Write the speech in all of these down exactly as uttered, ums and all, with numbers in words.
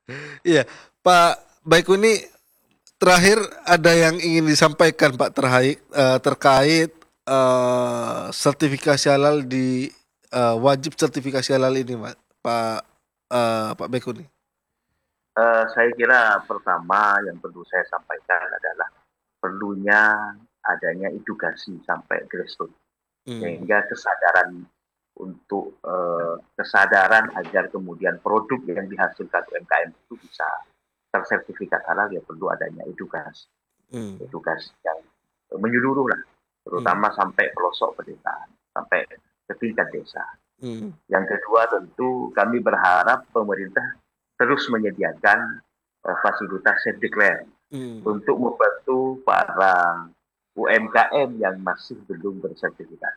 Iya, Pak Baikuni, terakhir ada yang ingin disampaikan Pak terhait eee, terkait, eee, sertifikasi halal di eee, wajib sertifikasi halal ini Mas, Pak, eee, Pak Baikuni? Eee, saya kira pertama yang perlu saya sampaikan adalah perlunya adanya edukasi sampai grassroot, Mmm. sehingga kesadaran untuk, eee, kesadaran agar kemudian produk yang dihasilkan U M K M itu bisa tersertifikat halal ya perlu adanya edukasi. Mmm. Edukasi yang menyeluruh lah, Mmm. terutama sampai pelosok pedesaan, sampai ke tingkat desa. Mmm. Yang kedua tentu kami berharap pemerintah terus menyediakan, eee, fasilitas self declare Mmm. untuk membantu para U M K M yang masih belum bersertifikat.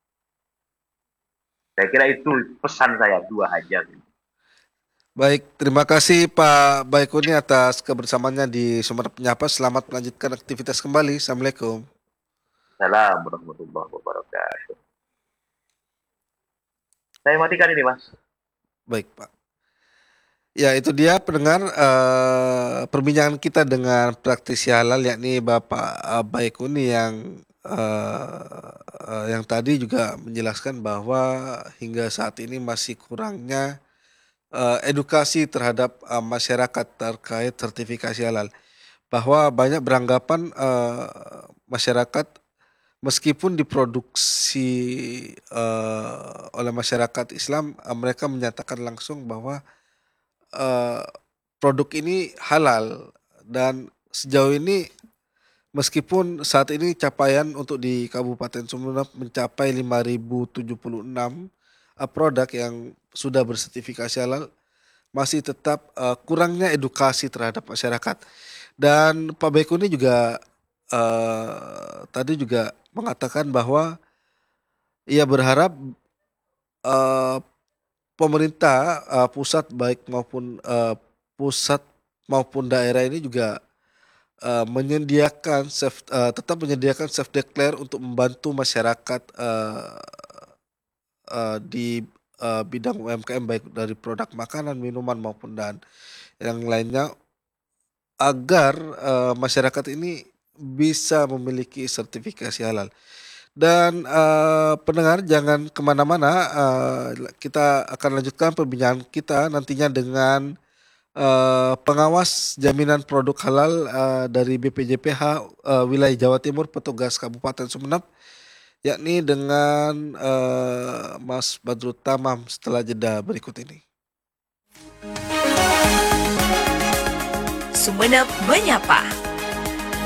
Saya kira itu pesan saya, dua aja gitu. Baik, terima kasih Pak Baikuni atas kebersamaannya di Sumerep Menyapa. Selamat melanjutkan aktivitas kembali. Assalamualaikum. Salam warahmatullahi wabarakatuh. Saya matikan ini, Mas. Baik, Pak. Ya itu dia pendengar, eee, perbincangan kita dengan praktisi halal yakni Bapak, eee, Baikuni yang, eee, yang tadi juga menjelaskan bahwa hingga saat ini masih kurangnya, eee, edukasi terhadap, eee, masyarakat terkait sertifikasi halal. Bahwa banyak beranggapan, eee, masyarakat meskipun diproduksi, eee, oleh masyarakat Islam, eee, mereka menyatakan langsung bahwa, eee, produk ini halal dan sejauh ini meskipun saat ini capaian untuk di Kabupaten Sumeneb mencapai lima ribu tujuh puluh enam, eee, produk yang sudah bersertifikasi halal, masih tetap, eee, kurangnya edukasi terhadap masyarakat. Dan Pak Baikuni juga, eee, tadi juga mengatakan bahwa ia berharap, eee, pemerintah, eee, pusat baik maupun, eee, pusat maupun daerah ini juga, eee, menyediakan self eee, tetap menyediakan self declare untuk membantu masyarakat, eee eee, di, eee, bidang U M K M baik dari produk makanan, minuman, maupun dan yang lainnya agar, eee, masyarakat ini bisa memiliki sertifikasi halal. Dan, eee, pendengar jangan ke mana-mana, eee, kita akan lanjutkan perbincangan kita nantinya dengan, eee, pengawas jaminan produk halal, eee, dari B P J P H, eee, wilayah Jawa Timur, petugas Kabupaten Sumeneb, yakni dengan, eee, Mas Badrut Tamam setelah jeda berikut ini. Sumeneb Menyapa.